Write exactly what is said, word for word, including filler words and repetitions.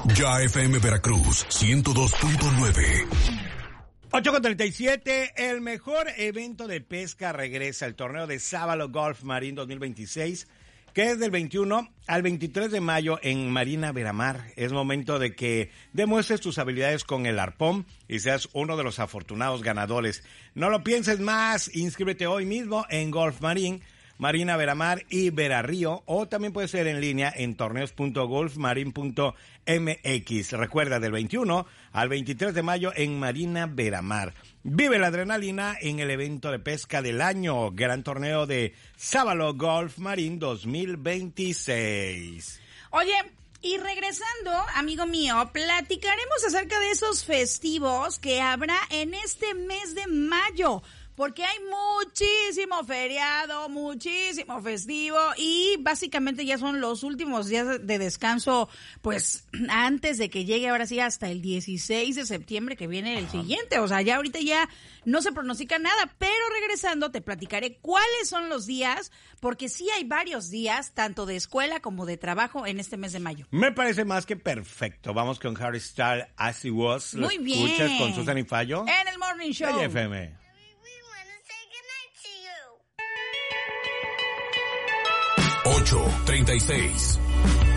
Ya F M Veracruz, ciento dos punto nueve. ocho con treinta y siete, el mejor evento de pesca regresa, el torneo de Sábalo Golf Marine dos mil veintiséis, que es del veintiuno al veintitrés de mayo en Marina Veramar. Es momento de que demuestres tus habilidades con el arpón y seas uno de los afortunados ganadores. No lo pienses más, inscríbete hoy mismo en Golf Marine, Marina Veramar y Verarrío, o también puede ser en línea en torneos punto golfmarine punto m x. Recuerda, del veintiuno al veintitrés de mayo en Marina Veramar. Vive la adrenalina en el evento de pesca del año, gran torneo de Sábalo Golf Marine dos mil veintiséis. Oye, y regresando, amigo mío, platicaremos acerca de esos festivos que habrá en este mes de mayo. Porque hay muchísimo feriado, muchísimo festivo y básicamente ya son los últimos días de descanso, pues antes de que llegue ahora sí hasta el dieciséis de septiembre que viene el Ajá. siguiente. O sea, ya ahorita ya no se pronostica nada, pero regresando te platicaré cuáles son los días, porque sí hay varios días, tanto de escuela como de trabajo en este mes de mayo. Me parece más que perfecto. Vamos con Harry Styles, As It Was. ¿Lo Muy bien. escuchas con Susan y Fallo? En el Morning Show. De F M. ocho treinta y seis.